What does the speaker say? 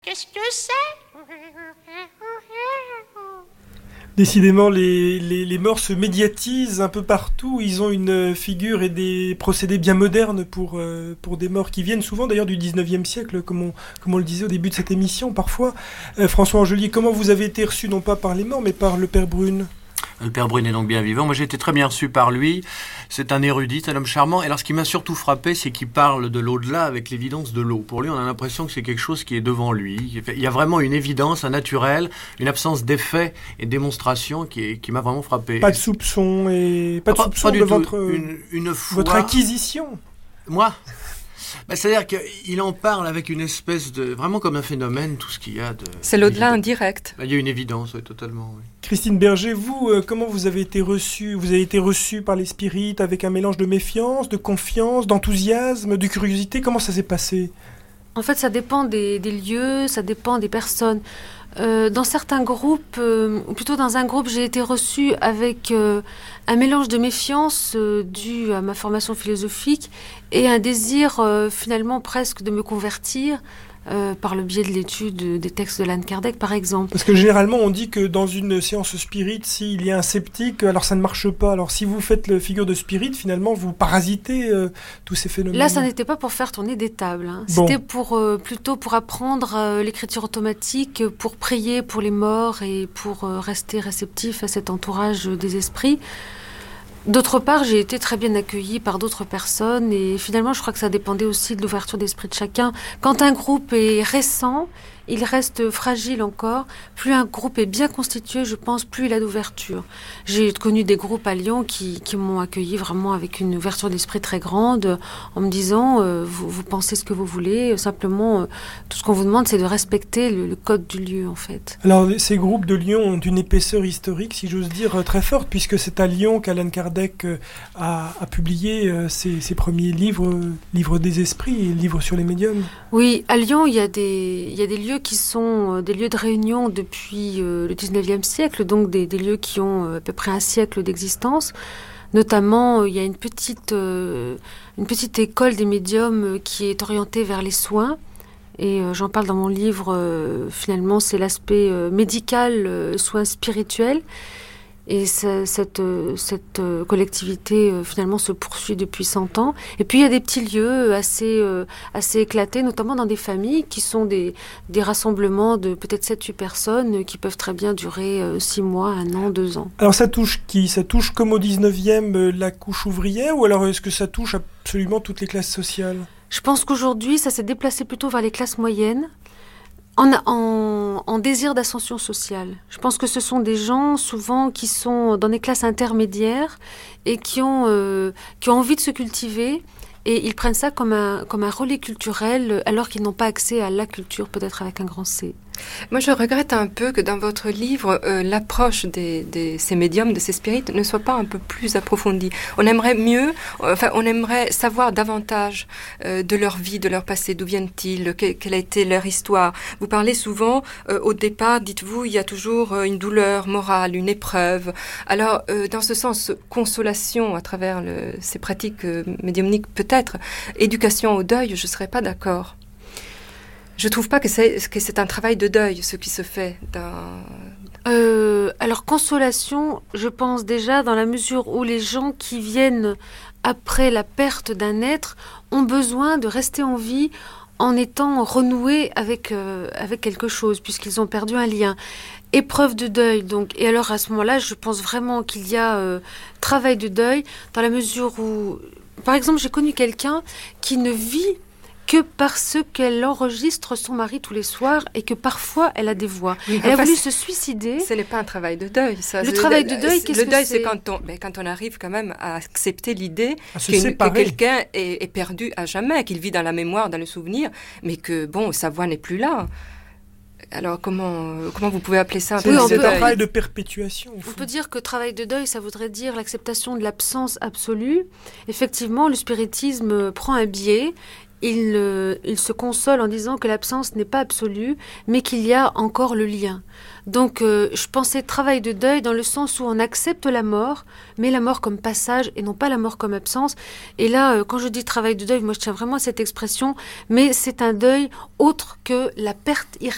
Qu'est-ce que c'est? Décidément, les morts se médiatisent un peu partout. Ils ont une figure et des procédés bien modernes pour des morts qui viennent souvent d'ailleurs du 19e siècle, comme on le disait au début de cette émission parfois. François Angelier, comment vous avez été reçu non pas par les morts mais par le père Brune? Le père Brune est donc bien vivant. Moi, j'ai été très bien reçu par lui. C'est un érudit, un homme charmant. Et alors, ce qui m'a surtout frappé, c'est qu'il parle de l'au-delà avec l'évidence de l'eau. Pour lui, on a l'impression que c'est quelque chose qui est devant lui. Il y a vraiment une évidence, un naturel, une absence d'effet et de démonstration qui m'a vraiment frappé. Pas de soupçon et pas de soupçon de votre acquisition. Moi ? C'est-à-dire qu'il en parle avec une espèce de... Vraiment comme un phénomène, tout ce qu'il y a de... C'est l'au-delà indirect. Il y a une évidence, oui, totalement. Oui. Christine Berger, vous, comment vous avez été reçue? Vous avez été reçue par les spirites avec un mélange de méfiance, de confiance, d'enthousiasme, de curiosité. Comment ça s'est passé? En fait, ça dépend des lieux, ça dépend des personnes. Dans certains groupes, ou plutôt dans un groupe, j'ai été reçue avec un mélange de méfiance dû à ma formation philosophique et un désir finalement presque de me convertir par le biais de l'étude des textes de Allan Kardec, par exemple. Parce que généralement, on dit que dans une séance spirit, s'il y a un sceptique, alors ça ne marche pas. Alors si vous faites la figure de spirit, finalement, vous parasitez tous ces phénomènes. Là, ça n'était pas pour faire tourner des tables. Hein. Bon. C'était plutôt pour apprendre l'écriture automatique, pour prier pour les morts et pour rester réceptif à cet entourage des esprits. D'autre part, j'ai été très bien accueillie par d'autres personnes et finalement, je crois que ça dépendait aussi de l'ouverture d'esprit de chacun. Quand un groupe est récent, il reste fragile encore. Plus un groupe est bien constitué, je pense, plus il a d'ouverture. J'ai connu des groupes à Lyon qui m'ont accueilli vraiment avec une ouverture d'esprit très grande, en me disant vous pensez ce que vous voulez, simplement tout ce qu'on vous demande, c'est de respecter le code du lieu, en fait. Alors, ces groupes de Lyon ont une épaisseur historique, si j'ose dire, très forte, puisque c'est à Lyon qu'Allan Kardec a publié ses premiers livres des esprits et livres sur les médiums. Oui, à Lyon, il y a des lieux qui sont des lieux de réunion depuis le 19e siècle, donc des lieux qui ont à peu près un siècle d'existence. Notamment, il y a une petite école des médiums qui est orientée vers les soins. Et j'en parle dans mon livre, finalement, c'est l'aspect médical, soins spirituels. Et cette collectivité, finalement, se poursuit depuis 100 ans. Et puis, il y a des petits lieux assez éclatés, notamment dans des familles qui sont des rassemblements de peut-être 7-8 personnes qui peuvent très bien durer 6 mois, 1 an, 2 ans. Alors, ça touche qui? Ça touche comme au 19e la couche ouvrière, ou alors est-ce que ça touche absolument toutes les classes sociales? Je pense qu'aujourd'hui, ça s'est déplacé plutôt vers les classes moyennes, en désir d'ascension sociale. Je pense que ce sont des gens souvent qui sont dans des classes intermédiaires et qui ont envie de se cultiver, et ils prennent ça comme un relais culturel alors qu'ils n'ont pas accès à la culture, peut-être avec un grand C. Moi, je regrette un peu que dans votre livre, l'approche de ces médiums, de ces spirites, ne soit pas un peu plus approfondie. On aimerait on aimerait savoir davantage de leur vie, de leur passé, d'où viennent-ils, quelle a été leur histoire. Vous parlez souvent, au départ, dites-vous, il y a toujours une douleur morale, une épreuve. Alors, dans ce sens, consolation à travers ces pratiques médiumniques, peut-être, éducation au deuil, je ne serais pas d'accord. Je ne trouve pas que c'est un travail de deuil, ce qui se fait alors, consolation, je pense déjà dans la mesure où les gens qui viennent après la perte d'un être ont besoin de rester en vie en étant renoués avec quelque chose, puisqu'ils ont perdu un lien. Épreuve de deuil, donc. Et alors, à ce moment-là, je pense vraiment qu'il y a travail de deuil, dans la mesure où... Par exemple, j'ai connu quelqu'un qui ne vit que parce qu'elle enregistre son mari tous les soirs et que parfois elle a des voix. Oui, elle a voulu se suicider. Ce n'est pas un travail de deuil, ça. Le travail de deuil, qu'est-ce que c'est? Le deuil, c'est quand on arrive quand même à accepter l'idée que quelqu'un est perdu à jamais, qu'il vit dans la mémoire, dans le souvenir, mais que, sa voix n'est plus là. Alors, comment vous pouvez appeler ça? C'est un travail de perpétuation. On peut dire que travail de deuil, ça voudrait dire l'acceptation de l'absence absolue. Effectivement, le spiritisme prend un biais. Il se console en disant que l'absence n'est pas absolue, mais qu'il y a encore le lien. Donc, je pensais travail de deuil dans le sens où on accepte la mort, mais la mort comme passage et non pas la mort comme absence. Et là, quand je dis travail de deuil, moi je tiens vraiment à cette expression, mais c'est un deuil autre que la perte irréversible